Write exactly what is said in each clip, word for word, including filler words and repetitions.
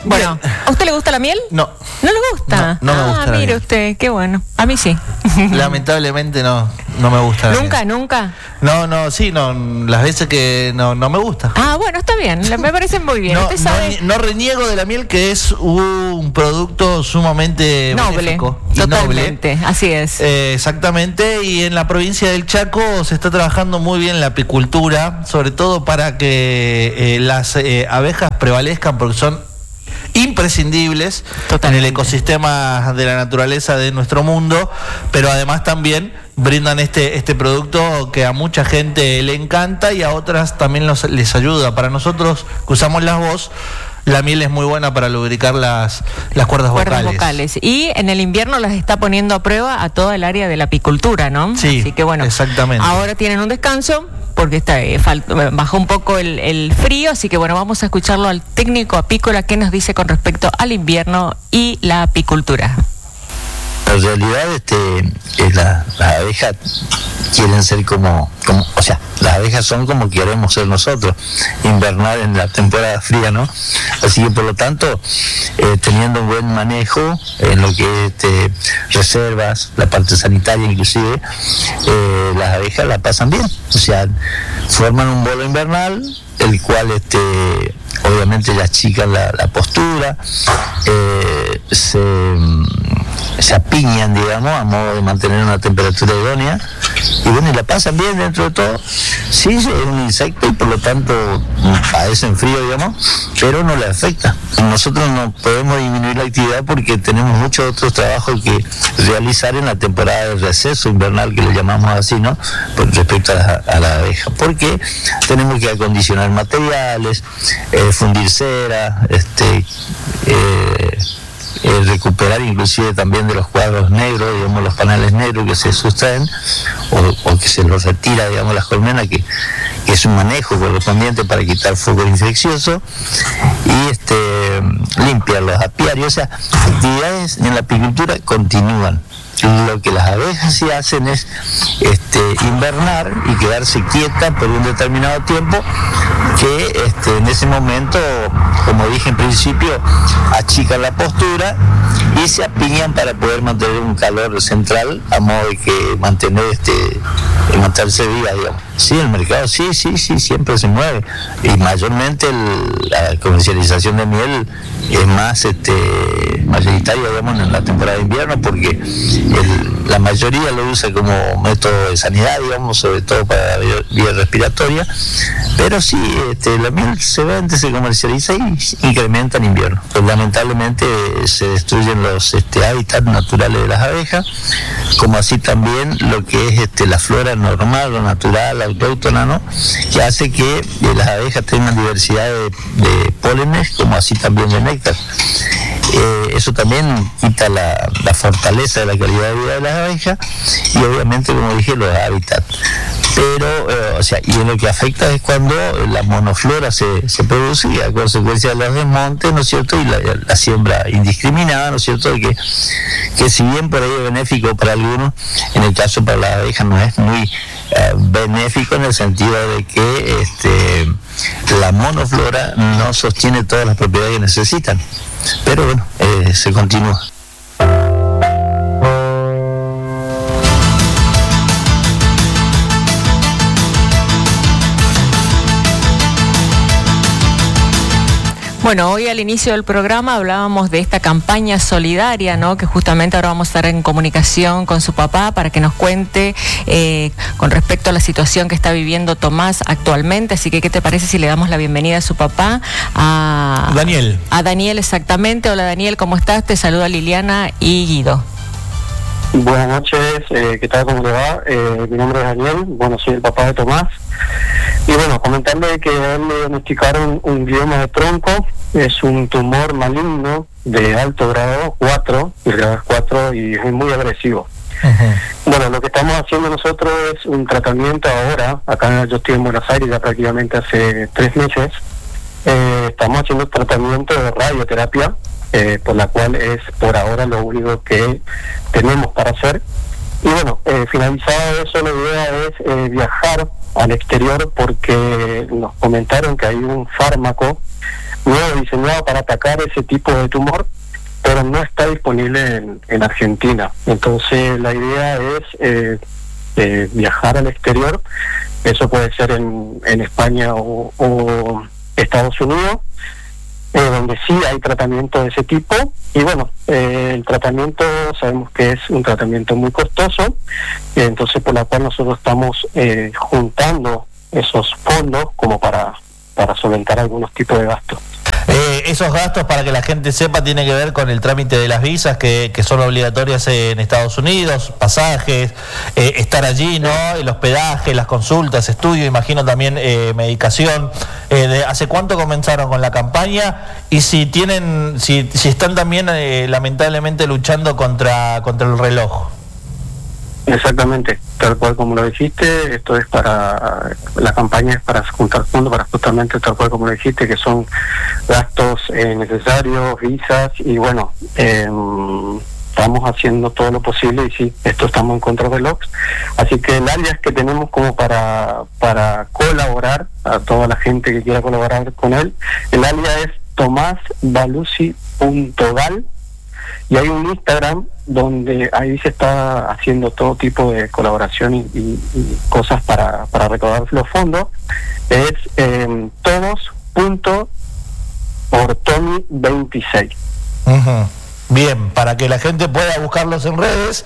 Bueno, ¿a usted le gusta la miel? No. ¿No le gusta? No, no me ah, gusta la mire miel. usted, qué bueno. A mí sí. Lamentablemente no, no me gusta la ¿Nunca, miel. nunca? No, no, sí, no, las veces que no, no me gusta. Ah, bueno, está bien, me parece muy bien. No, Usted sabe... no, no reniego de la miel, que es un producto sumamente Noble, benéfico y totalmente, noble. así es. Eh, exactamente, y en la provincia del Chaco se está trabajando muy bien la apicultura, sobre todo para que eh, las eh, abejas prevalezcan, porque son imprescindibles Totalmente. en el ecosistema de la naturaleza de nuestro mundo, pero además también brindan este este producto que a mucha gente le encanta y a otras también los, les ayuda. Para nosotros que usamos la voz, la miel es muy buena para lubricar las, las cuerdas, cuerdas vocales. vocales. Y en el invierno las está poniendo a prueba a toda el área de la apicultura, ¿no? Sí, así que bueno, exactamente. Ahora tienen un descanso porque está, eh, falt- bajó un poco el, el frío, así que bueno, vamos a escucharlo al técnico apícola que nos dice con respecto al invierno y la apicultura. En realidad, este, es la, las abejas quieren ser como, como, o sea, las abejas son como queremos ser nosotros, invernar en la temporada fría, ¿no? Así que por lo tanto, eh, teniendo un buen manejo en lo que es este, reservas, la parte sanitaria inclusive, eh, las abejas la pasan bien, o sea, forman un bolo invernal, el cual este obviamente ya achican la, la postura, eh, se, se apiñan, digamos, a modo de mantener una temperatura idónea, y bueno, y la pasan bien dentro de todo. Sí, es un insecto y por lo tanto padecen frío, digamos, pero no le afecta. Nosotros no podemos disminuir la actividad porque tenemos muchos otros trabajos que realizar en la temporada de receso invernal, que le llamamos así, ¿no? Con respecto a la, a la abeja, porque tenemos que acondicionar materiales, eh, fundir cera, este, eh, eh, recuperar inclusive también de los cuadros negros, digamos, los paneles negros que se sustraen o, o que se los retira, digamos, las colmenas, que, que es un manejo correspondiente para quitar foco infeccioso, y este, limpiar los apiarios. O sea, actividades en la apicultura continúan. Lo que las abejas sí hacen es este, invernar y quedarse quietas por un determinado tiempo, que este, en ese momento, como dije en principio, achican la postura y se apiñan para poder mantener un calor central, a modo de que mantener este, mantenerse viva, digamos. Sí, el mercado sí, sí, sí, siempre se mueve, y mayormente el, la comercialización de miel es más este, mayoritaria, digamos, en la temporada de invierno, porque el, la mayoría lo usa como método de sanidad, digamos, sobre todo para la vía respiratoria, pero sí, este, la miel se vende, se comercializa y incrementa en invierno. Pues lamentablemente se destruyen los este, hábitats naturales de las abejas, como así también lo que es este, la flora normal o natural, autóctona, ¿no? Que hace que eh, las abejas tengan diversidad de, de pólenes, como así también de néctar. Eh, eso también quita la, la fortaleza de la calidad de vida de las abejas y obviamente, como dije, los hábitats. Pero, eh, o sea, y en lo que afecta es cuando la monoflora se, se produce y a consecuencia de los desmontes, ¿no es cierto? Y la, la siembra indiscriminada, ¿no es cierto? De que, que si bien por ahí es benéfico para algunos, en el caso para las abejas no es muy eh, benéfico, en el sentido de que este, la monoflora no sostiene todas las propiedades que necesitan. Pero bueno, eh, se continúa. Bueno, hoy al inicio del programa hablábamos de esta campaña solidaria, ¿no? Que justamente ahora vamos a estar en comunicación con su papá para que nos cuente eh, con respecto a la situación que está viviendo Tomás actualmente. Así que, ¿qué te parece si le damos la bienvenida a su papá? A Daniel. A Daniel, exactamente. Hola Daniel, ¿cómo estás? Te saluda Liliana y Guido. Buenas noches, eh, ¿qué tal? ¿Cómo le va? Eh, mi nombre es Daniel, bueno, soy el papá de Tomás. Y bueno, comentarle que a él le diagnosticaron un glioma de tronco, es un tumor maligno de alto grado cuatro, el grado cuatro, y es muy agresivo. Uh-huh. Bueno, lo que estamos haciendo nosotros es un tratamiento ahora, acá yo estoy en Buenos Aires ya prácticamente hace tres meses, eh, estamos haciendo tratamiento de radioterapia, eh, por la cual es por ahora lo único que tenemos para hacer. Y bueno, eh, finalizado eso, la idea es eh, viajar al exterior, porque nos comentaron que hay un fármaco nuevo diseñado para atacar ese tipo de tumor, pero no está disponible en, en Argentina. Entonces la idea es eh, eh, viajar al exterior, eso puede ser en, en España o, o Estados Unidos, eh, donde sí hay tratamiento de ese tipo, y bueno, eh, el tratamiento sabemos que es un tratamiento muy costoso, eh, entonces por la cual nosotros estamos eh, juntando esos fondos como para, para solventar algunos tipos de gastos. Eh, esos gastos, para que la gente sepa, tiene que ver con el trámite de las visas que, que son obligatorias en Estados Unidos, pasajes, eh, estar allí, ¿no? El hospedaje, las consultas, estudio, imagino también eh, medicación. Eh, de, ¿Hace cuánto comenzaron con la campaña? Y si tienen, si, si están también eh, lamentablemente luchando contra, contra el reloj. Exactamente, tal cual como lo dijiste, esto es para, la campaña es para juntar fondos, para justamente tal cual como lo dijiste, que son gastos eh, necesarios, visas, y bueno, eh, estamos haciendo todo lo posible, y sí, esto estamos en contra del O X, así que el alias que tenemos como para, para colaborar, a toda la gente que quiera colaborar con él, el alias es tomás baluzzi punto gal, y hay un Instagram donde ahí se está haciendo todo tipo de colaboración y, y, y cosas para, para recaudar los fondos. Es eh, todos punto ortomi veintiséis. Uh-huh. Bien, para que la gente pueda buscarlos en redes.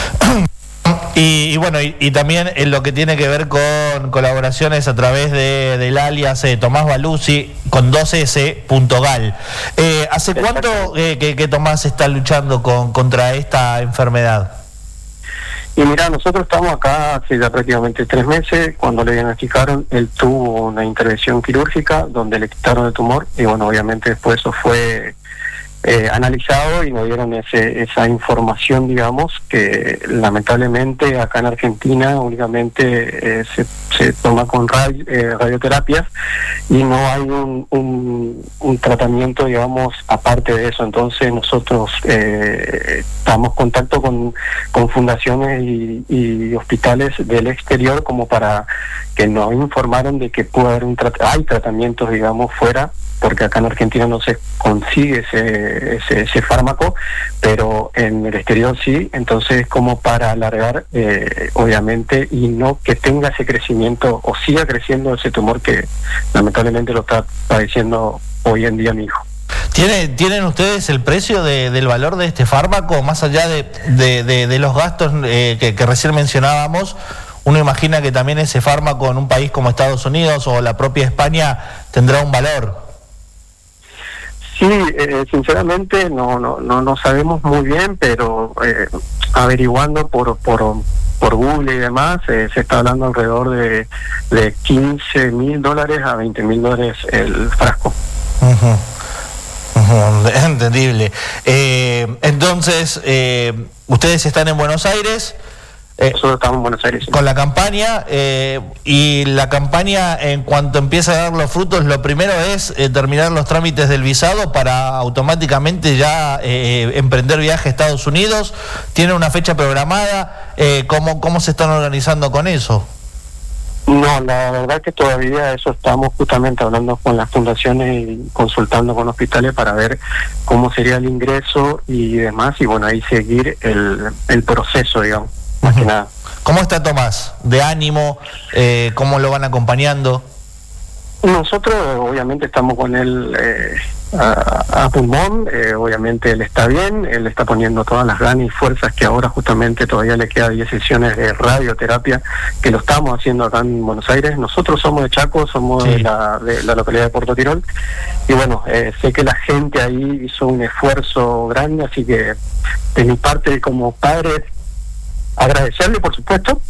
Y, y bueno, y, y también en lo que tiene que ver con colaboraciones a través de, del alias eh, Tomás Baluzzi con dos ese punto gal. Eh, ¿Hace cuánto eh, que, que Tomás está luchando con, contra esta enfermedad? Y mira, nosotros estamos acá hace ya prácticamente tres meses. Cuando le diagnosticaron, él tuvo una intervención quirúrgica donde le quitaron el tumor, y bueno, obviamente después eso fue Eh, analizado y nos dieron ese, esa información, digamos, que lamentablemente acá en Argentina únicamente eh, se, se toma con radio, eh, radioterapias, y no hay un, un, un tratamiento, digamos, aparte de eso. Entonces nosotros eh, estamos en contacto con, con fundaciones y, y hospitales del exterior como para que nos informaron de que puede haber un trat- hay tratamientos, digamos, fuera, porque acá en Argentina no se consigue ese, ese, ese fármaco, pero en el exterior sí. Entonces, como para alargar, eh, obviamente, y no que tenga ese crecimiento o siga creciendo ese tumor que lamentablemente lo está padeciendo hoy en día mi hijo. ¿Tiene, ¿Tienen ustedes el precio de, del valor de este fármaco, más allá de, de, de, de los gastos eh, que, que recién mencionábamos? Uno imagina que también ese fármaco en un país como Estados Unidos o la propia España tendrá un valor. Sí, eh, sinceramente no, no no no sabemos muy bien, pero eh, averiguando por por por Google y demás, eh, se está hablando alrededor de, de quince mil dólares a veinte mil dólares el frasco. Uh-huh. Uh-huh. Entendible. Eh, entonces, eh, ustedes están en Buenos Aires. Eh, Nosotros estamos en Buenos Aires. Sí. Con la campaña, eh, y la campaña, en cuanto empieza a dar los frutos, lo primero es eh, terminar los trámites del visado para automáticamente ya eh, emprender viaje a Estados Unidos. ¿Tiene una fecha programada? Eh, ¿cómo, ¿Cómo se están organizando con eso? No, la verdad que todavía eso estamos justamente hablando con las fundaciones y consultando con hospitales para ver cómo sería el ingreso y demás, y bueno, ahí seguir el, el proceso, digamos. Más que nada. ¿Cómo está Tomás? ¿De ánimo? Eh, ¿Cómo lo van acompañando? Nosotros obviamente estamos con él eh, a, a pulmón, eh, obviamente él está bien, él está poniendo todas las ganas y fuerzas, que ahora justamente todavía le queda diez sesiones de radioterapia que lo estamos haciendo acá en Buenos Aires. Nosotros somos de Chaco, somos sí. de, la, de la localidad de Puerto Tirol, y bueno, eh, sé que la gente ahí hizo un esfuerzo grande, así que de mi parte como padre, agradecerle, por supuesto,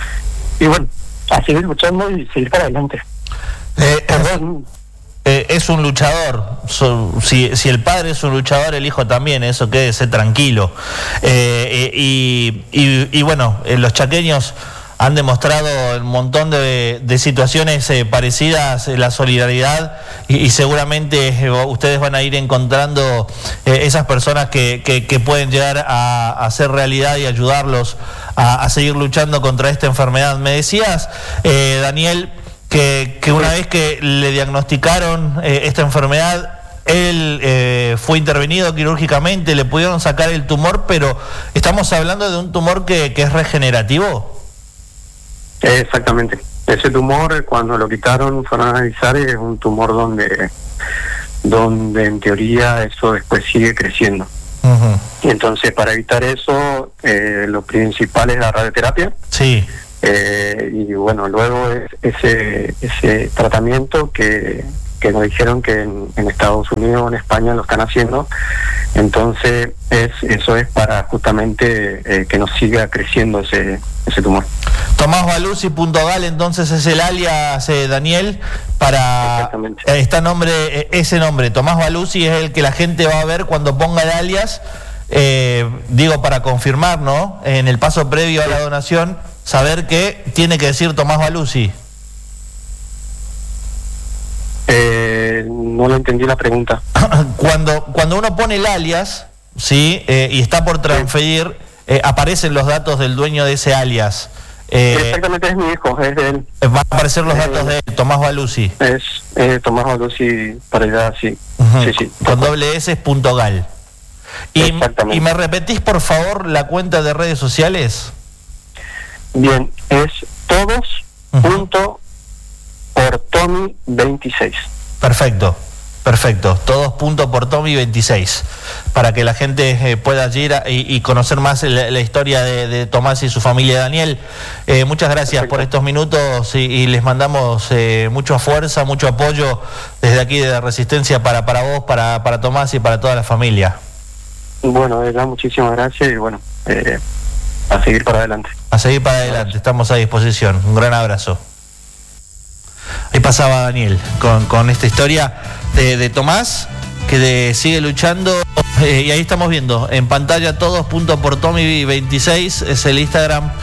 y bueno, a seguir luchando y seguir para adelante. Eh, Perdón. Eh, es un luchador. So, si, si el padre es un luchador, el hijo también, eso quédese tranquilo. Eh, eh, y, y, y bueno, eh, los chaqueños han demostrado un montón de, de situaciones eh, parecidas, eh, la solidaridad, y, y seguramente eh, ustedes van a ir encontrando eh, esas personas que, que, que pueden llegar a, a hacer realidad y ayudarlos a, a seguir luchando contra esta enfermedad. Me decías, eh, Daniel, que, que una vez que le diagnosticaron eh, esta enfermedad, él eh, fue intervenido quirúrgicamente, le pudieron sacar el tumor, pero estamos hablando de un tumor que, que es regenerativo. Exactamente. Ese tumor, cuando lo quitaron, fueron a analizar, es un tumor donde, donde en teoría eso después sigue creciendo. Uh-huh. Y entonces, para evitar eso, eh, lo principal es la radioterapia. Sí. Eh, y bueno, luego es ese ese tratamiento que, que nos dijeron que en, en Estados Unidos o en España lo están haciendo. Entonces, es eso es para justamente eh, que nos siga creciendo ese ese tumor. Tomás Baluzzi punto gal, entonces es el alias, eh, Daniel, para eh, está nombre, eh, ese nombre, Tomás Baluzzi, es el que la gente va a ver cuando ponga el alias, eh, digo para confirmar, ¿no? En el paso previo a la donación, saber que tiene que decir Tomás Baluzzi. Eh, no lo entendí la pregunta. Cuando, cuando uno pone el alias, ¿sí? Eh, y está por transferir, eh, aparecen los datos del dueño de ese alias. Eh, Exactamente, es mi hijo, es de él. Van a aparecer los datos de él, Tomás Baluzzi. Es eh, Tomás Baluzzi para allá, sí. Uh-huh. Sí, sí. Con doble S es punto gal. Y, y me repetís, por favor, la cuenta de redes sociales. Bien, es todos uh-huh. punto por Tommy veintiséis. Perfecto. Perfecto, todos punto por Tommy veintiséis, para que la gente eh, pueda ir a, y, y conocer más la, la historia de, de Tomás y su familia. Daniel, eh, muchas gracias Perfecto. por estos minutos y, y les mandamos eh, mucha fuerza, mucho apoyo desde aquí de Resistencia para, para vos, para, para Tomás y para toda la familia. Bueno, de verdad, muchísimas gracias y bueno, eh, a seguir para adelante. A seguir para adelante, estamos a disposición. Un gran abrazo. Ahí pasaba Daniel con, con esta historia de, de Tomás, que de, sigue luchando, eh, y ahí estamos viendo en pantalla todos punto por Tommy veintiséis, es el Instagram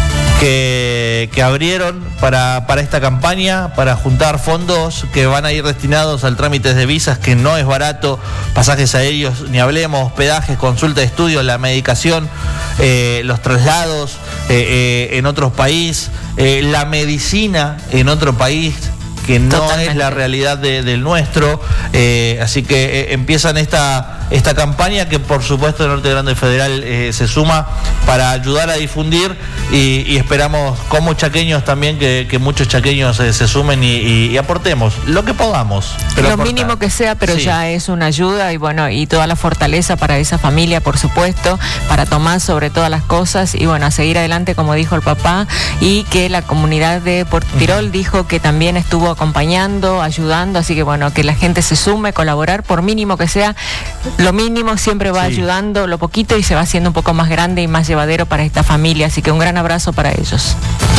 que, que abrieron para, para esta campaña, para juntar fondos que van a ir destinados al trámite de visas, que no es barato, pasajes aéreos, ni hablemos, hospedajes, consulta de estudios, la medicación, eh, los traslados eh, eh, en otros países, eh, la medicina en otro país, que no Totalmente. es la realidad de, del nuestro, eh, así que eh, empiezan esta, esta campaña que por supuesto el Norte Grande Federal eh, se suma para ayudar a difundir y, y esperamos como chaqueños también que, que muchos chaqueños eh, se sumen y, y, y aportemos lo que podamos. Pero lo aportar. mínimo que sea, pero sí. ya es una ayuda y bueno, y toda la fortaleza para esa familia, por supuesto, para Tomás sobre todas las cosas y bueno, a seguir adelante como dijo el papá, y que la comunidad de Puerto Tirol uh-huh. dijo que también estuvo acompañando, ayudando, así que bueno, que la gente se sume, colaborar, por mínimo que sea, lo mínimo siempre va sí. ayudando, lo poquito y se va haciendo un poco más grande y más llevadero para esta familia, así que un gran abrazo para ellos.